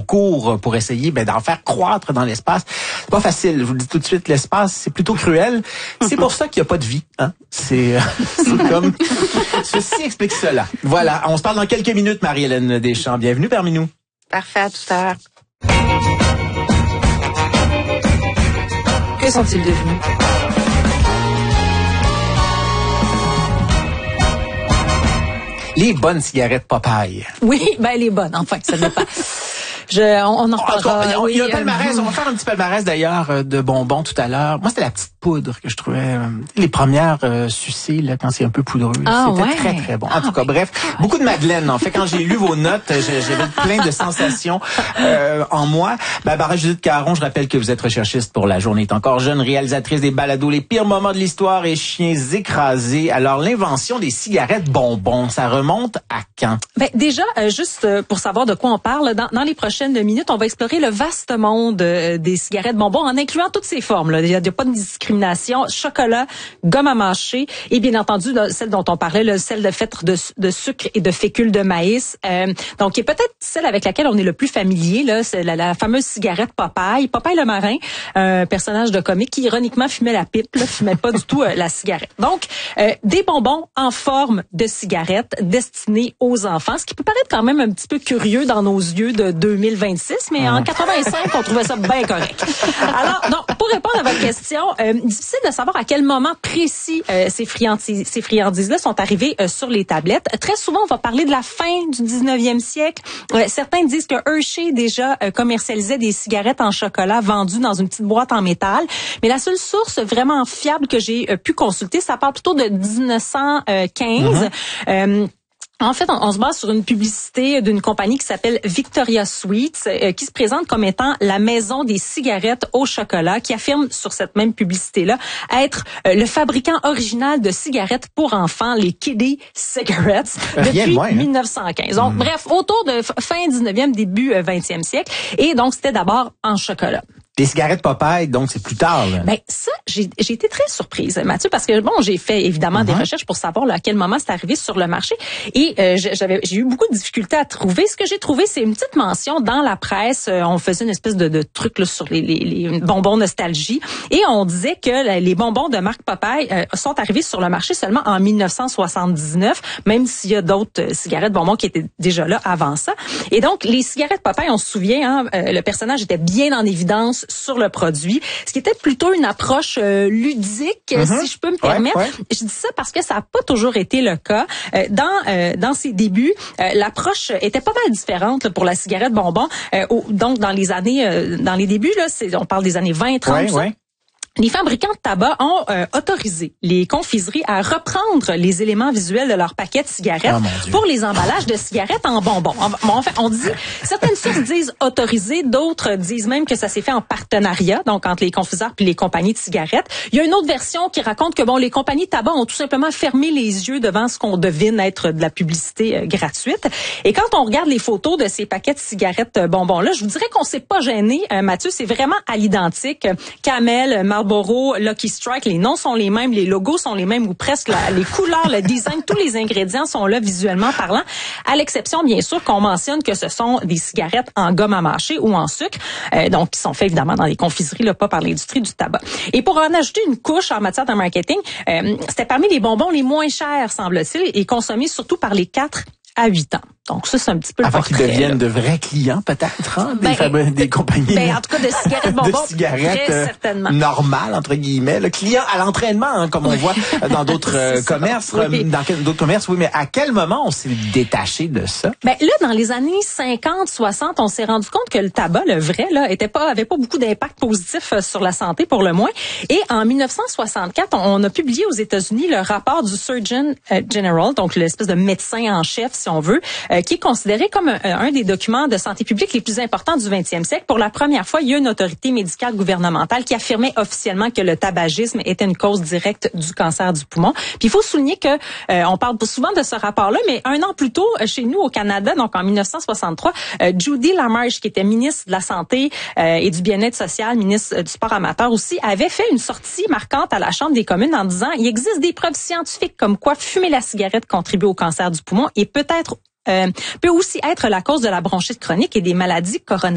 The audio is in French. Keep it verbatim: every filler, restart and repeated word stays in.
concours pour essayer ben, d'en faire croître dans l'espace. C'est pas facile, je vous le dis tout de suite, l'espace, c'est plutôt cruel. C'est pour ça qu'il n'y a pas de vie. Hein? C'est, c'est comme... Ceci explique cela. Voilà, on se parle dans quelques minutes, Marie-Hélène Deschamps. Bienvenue parmi nous. Parfait, à tout à l'heure. Que sont-ils devenus? Les bonnes cigarettes Popeye. Oui, ben les bonnes, enfin, ça dépend. Je, on, on en reparlera. Il oui, y a un palmarès, on va faire un petit palmarès d'ailleurs de bonbons tout à l'heure. Moi, c'était la petite poudre que je trouvais euh, les premières euh, sucées là quand c'est un peu poudreux. Ah, c'était ouais. très très bon. En ah, tout cas, oui. bref, beaucoup de madeleine. En fait, quand j'ai lu vos notes, j'avais plein de sensations euh, en moi. Barbara Judith Caron, je rappelle que vous êtes recherchiste pour La Journée est encore jeune, réalisatrice des balados Les pires moments de l'histoire et Chiens écrasés. Alors, l'invention des cigarettes bonbons, ça remonte à quand? Ben déjà, euh, juste euh, pour savoir de quoi on parle, dans, dans les prochaines minutes, on va explorer le vaste monde euh, des cigarettes bonbons en incluant toutes ces formes. Là. Il n'y a, a pas de discrimination. Chocolat, gomme à mâcher et bien entendu là, celle dont on parlait, le sel de fètre de, de sucre et de fécule de maïs. Euh, donc, qui est peut-être celle avec laquelle on est le plus familier. Là, c'est la, la fameuse cigarette Popeye. Popeye le marin, un personnage de comique qui ironiquement fumait la pipe, là, fumait pas du tout euh, la cigarette. Donc, euh, des bonbons en forme de cigarette destinés aux enfants, ce qui peut paraître quand même un petit peu curieux dans nos yeux de deux mille vingt-six, mais en quatre-vingt-cinq, on trouvait ça bien correct. Alors, donc, pour répondre à votre question, euh, difficile de savoir à quel moment précis euh, ces friandises, ces friandises-là sont arrivées euh, sur les tablettes. Très souvent, on va parler de la fin du dix-neuvième siècle. Euh, certains disent que Hershey déjà euh, commercialisait des cigarettes en chocolat vendues dans une petite boîte en métal. Mais la seule source vraiment fiable que j'ai euh, pu consulter, ça parle plutôt de dix-neuf cent quinze. Mm-hmm. Euh, En fait, on, on se base sur une publicité d'une compagnie qui s'appelle Victoria Sweets, euh, qui se présente comme étant la maison des cigarettes au chocolat, qui affirme sur cette même publicité-là être euh, le fabricant original de cigarettes pour enfants, les Kiddie Cigarettes, depuis moins, hein? mille neuf cent quinze. Donc, mmh. bref, autour de fin dix-neuvième, début vingtième siècle. Et donc, c'était d'abord en chocolat. Les cigarettes Popeye, donc c'est plus tard. Là. Ben ça, j'ai, j'ai été très surprise, Mathieu, parce que bon, j'ai fait évidemment uh-huh. des recherches pour savoir là, à quel moment c'est arrivé sur le marché, et euh, j'avais, j'ai eu beaucoup de difficultés à trouver. Ce que j'ai trouvé, c'est une petite mention dans la presse. Euh, on faisait une espèce de, de truc là, sur les, les, les bonbons nostalgie, et on disait que les bonbons de marque Popeye euh, sont arrivés sur le marché seulement en mille neuf cent soixante-dix-neuf, même s'il y a d'autres euh, cigarettes bonbons qui étaient déjà là avant ça. Et donc, les cigarettes Popeye, on se souvient, hein, euh, le personnage était bien en évidence sur le produit, ce qui était plutôt une approche euh, ludique, mm-hmm. si je peux me permettre. Ouais, ouais. Je dis ça parce que ça n'a pas toujours été le cas. Euh, dans euh, dans ses débuts, euh, l'approche était pas mal différente là, pour la cigarette bonbon. Euh, au, donc dans les années, euh, dans les débuts là, c'est, on parle des années vingt, trente. Ouais, ouais. Les fabricants de tabac ont euh, autorisé les confiseries à reprendre les éléments visuels de leurs paquets de cigarettes oh, pour les emballages de cigarettes en bonbons. En, en fait, on dit, certaines sources disent autorisé, d'autres disent même que ça s'est fait en partenariat, donc entre les confiseurs puis les compagnies de cigarettes. Il y a une autre version qui raconte que bon, les compagnies de tabac ont tout simplement fermé les yeux devant ce qu'on devine être de la publicité euh, gratuite. Et quand on regarde les photos de ces paquets de cigarettes euh, bonbons-là, je vous dirais qu'on s'est pas gêné, euh, Mathieu, c'est vraiment à l'identique. Camel, Marlboro, Lucky Strike, les noms sont les mêmes, les logos sont les mêmes ou presque, la, les couleurs, le design, tous les ingrédients sont là visuellement parlant, à l'exception bien sûr qu'on mentionne que ce sont des cigarettes en gomme à mâcher ou en sucre, euh, donc qui sont faits évidemment dans les confiseries, là, pas par l'industrie du tabac. Et pour en ajouter une couche en matière de marketing, euh, c'était parmi les bonbons les moins chers, semble-t-il, et consommés surtout par les quatre à huit ans. Donc ça, c'est un petit peu avant le portrait. Avant qu'ils deviennent là. De vrais clients, peut-être, hein, des, ben, fabri- des compagnies. Ben, en tout cas, de cigarettes bonbons. De cigarettes très euh, certainement. normales, entre guillemets. Le client à l'entraînement, hein, comme on voit dans d'autres euh, commerces. Oui. Dans d'autres commerces, oui, mais à quel moment on s'est détaché de ça? Ben là, dans les années cinquante, soixante, on s'est rendu compte que le tabac, le vrai, là, était pas, avait pas beaucoup d'impact positif sur la santé pour le moins. Et en mille neuf cent soixante-quatre, on a publié aux États-Unis le rapport du Surgeon General, donc l'espèce de médecin en chef, si on veut, euh, qui est considéré comme un, un des documents de santé publique les plus importants du vingtième siècle. Pour la première fois, il y a une autorité médicale gouvernementale qui affirmait officiellement que le tabagisme était une cause directe du cancer du poumon. Puis il faut souligner que euh, on parle souvent de ce rapport-là, mais un an plus tôt, chez nous au Canada, donc en mille neuf cent soixante-trois, euh, Judy Lamarche, qui était ministre de la Santé euh, et du Bien-être social, ministre du Sport amateur aussi, avait fait une sortie marquante à la Chambre des communes en disant il existe des preuves scientifiques comme quoi fumer la cigarette contribue au cancer du poumon et peut-être Euh, peut aussi être la cause de la bronchite chronique et des maladies coronariennes.